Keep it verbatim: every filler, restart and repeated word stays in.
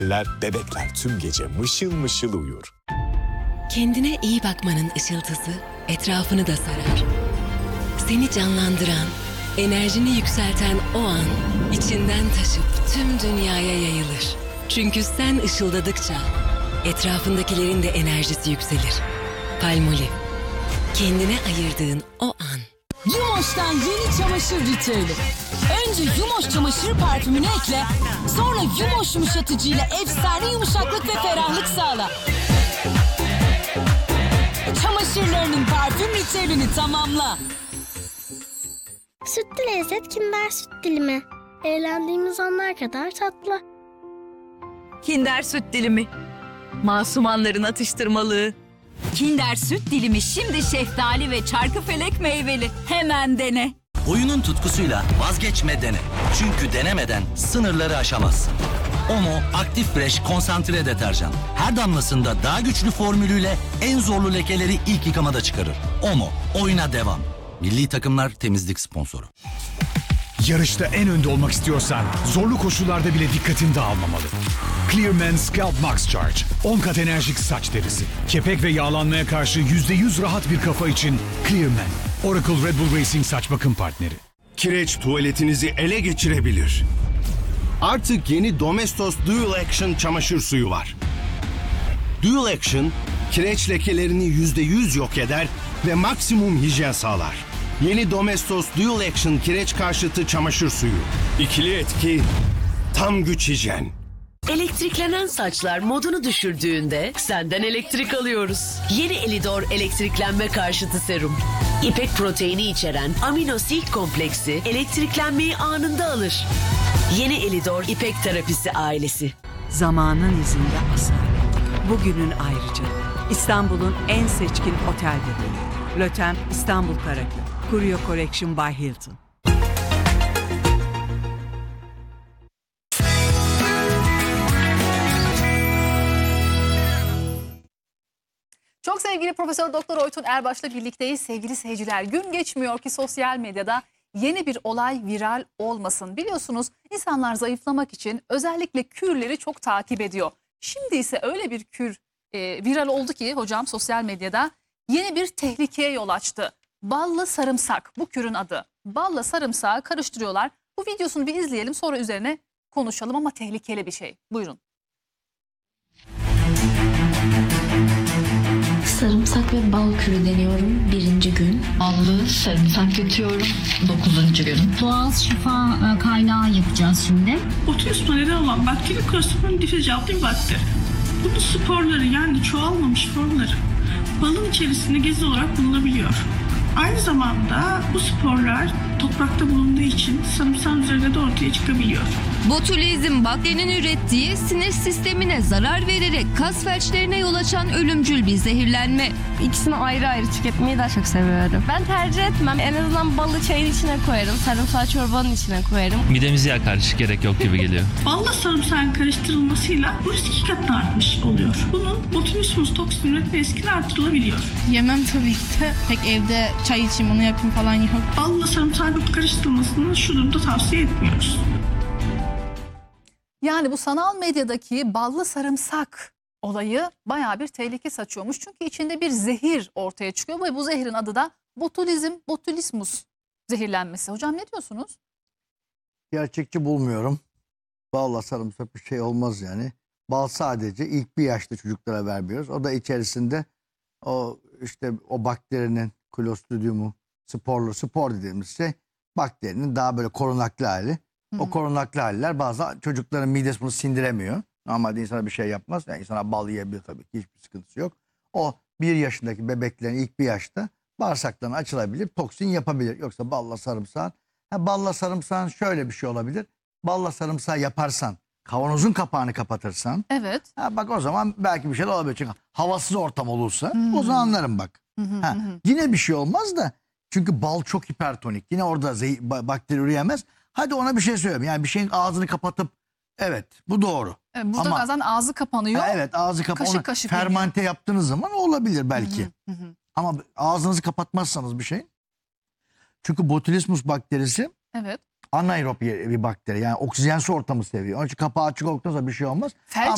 Bebekler tüm gece mışıl mışıl uyur. Kendine iyi bakmanın ışıltısı etrafını da sarar. Seni canlandıran, enerjini yükselten o an içinden taşıp tüm dünyaya yayılır. Çünkü sen ışıldadıkça etrafındakilerin de enerjisi yükselir. Palmolive, kendine ayırdığın o an. Yumoş'tan yeni çamaşır ritüeli. Önce Yumoş çamaşır parfümünü ekle, sonra Yumoş yumuşatıcıyla efsane yumuşaklık ve ferahlık sağla. Çamaşırlarının parfüm ritüelini tamamla. Sütlü lezzet Kinder süt dilimi. Eğlendiğimiz anlar kadar tatlı. Kinder süt dilimi. Masum anların atıştırmalığı. Kinder süt dilimi şimdi şeftali ve çarkıfelek meyveli. Hemen dene. Oyunun tutkusuyla vazgeçme dene. Çünkü denemeden sınırları aşamazsın. Omo Aktif Fresh konsantre deterjan. Her damlasında daha güçlü formülüyle en zorlu lekeleri ilk yıkamada çıkarır. Omo, oyuna devam. Milli takımlar temizlik sponsoru. Yarışta en önde olmak istiyorsan zorlu koşullarda bile dikkatin dağılmamalı. Clearman Scalp Max Charge. on kat enerjik saç derisi. Kepek ve yağlanmaya karşı yüzde yüz rahat bir kafa için Clearman. Oracle Red Bull Racing saç bakım partneri. Kireç tuvaletinizi ele geçirebilir. Artık yeni Domestos Dual Action çamaşır suyu var. Dual Action, kireç lekelerini yüzde yüz yok eder ve maksimum hijyen sağlar. Yeni Domestos Dual Action kireç karşıtı çamaşır suyu. İkili etki, tam güç hijyen. Elektriklenen saçlar modunu düşürdüğünde senden elektrik alıyoruz. Yeni Elidor elektriklenme karşıtı serum. İpek proteini içeren amino silk kompleksi elektriklenmeyi anında alır. Yeni Elidor İpek terapisi ailesi. Zamanın izinde asalet. Bugünün ayrıca. İstanbul'un en seçkin otel bebeği. Lotem İstanbul Karaköy. Curio Collection by Hilton. Çok sevgili Profesör Doktor Oytun Erbaş'la birlikteyiz. Sevgili seyirciler, gün geçmiyor ki sosyal medyada yeni bir olay viral olmasın. Biliyorsunuz insanlar zayıflamak için özellikle kürleri çok takip ediyor. Şimdi ise öyle bir kür e, viral oldu ki hocam sosyal medyada yeni bir tehlikeye yol açtı. Ballı sarımsak bu kürün adı. Balla sarımsağı karıştırıyorlar. Bu videosunu bir izleyelim, sonra üzerine konuşalım ama tehlikeli bir şey. Buyurun. Sarımsak ve bal kürü deniyorum birinci gün. Ballı sarımsak yutuyorum dokuzuncu gün. Doğal şifa kaynağı yapacağız şimdi. Botulisma neden olan bakteri klasifikasyonu difüz adlı bir bakteri. Bunun sporları yani çoğalmamış formları balın içerisinde gizli olarak bulunabiliyor. Aynı zamanda bu sporlar toprakta bulunduğu için sarımsağın üzerinde de ortaya çıkabiliyor. Botulizm bakterinin ürettiği sinir sistemine zarar vererek kas felçlerine yol açan ölümcül bir zehirlenme. İkisini ayrı ayrı tüketmeyi daha çok seviyorum. Ben tercih etmem. En azından balı çayın içine koyarım. Sarımsağı çorbanın içine koyarım. Midemizi yakar, hiç gerek yok gibi geliyor. Balla sarımsağın karıştırılmasıyla bu risk iki katına artmış oluyor. Bunun botulismus toksin üretme riskini artırılabiliyor. Yemem tabii ki de. Pek evde çay içeyim onu yapayım falan yok. Balla sarımsağın karıştırılmasını şu durumda tavsiye etmiyoruz. Yani bu sanal medyadaki ballı sarımsak olayı bayağı bir tehlike saçıyormuş. Çünkü içinde bir zehir ortaya çıkıyor ve bu zehrin adı da botulizm, botulismus zehirlenmesi. Hocam ne diyorsunuz? Gerçekçi bulmuyorum. Balla sarımsak bir şey olmaz yani. Bal sadece ilk bir yaşta çocuklara vermiyoruz. O da içerisinde o işte o bakterinin Clostridium'u, sporlu, spor dediğimiz şey bakterinin daha böyle korunaklı hali. Hı hı. O korunaklı haller bazı çocukların midesi bunu sindiremiyor. Normalde insana bir şey yapmaz. Yani insana bal yiyebilir tabii ki, hiçbir sıkıntısı yok. O bir yaşındaki bebeklerin ilk bir yaşta bağırsaklarına açılabilir, toksin yapabilir. Yoksa balla sarımsağın, ha, balla sarımsağın şöyle bir şey olabilir. Balla sarımsağı yaparsan, kavanozun kapağını kapatırsan. Evet. Ha, bak o zaman belki bir şey olabilir. Çünkü havasız ortam olursa hmm. o zaman anlarım bak. Hmm. Ha, yine bir şey olmaz da. Çünkü bal çok hipertonik. Yine orada bakteri üreyemez. Hadi ona bir şey söyleyeyim. Yani bir şeyin ağzını kapatıp evet bu doğru. Evet, burada ama, bazen ağzı kapanıyor. Ha, evet ağzı kapanıyor. Kaşık kaşık fermente geliyor. Yaptığınız zaman olabilir belki. Hı hı hı. Ama ağzınızı kapatmazsanız bir şey. Çünkü botulismus bakterisi evet. anaerob bir bakteri. Yani oksijensiz ortamı seviyor. Onun için kapağı açık olduktan sonra bir şey olmaz. Felç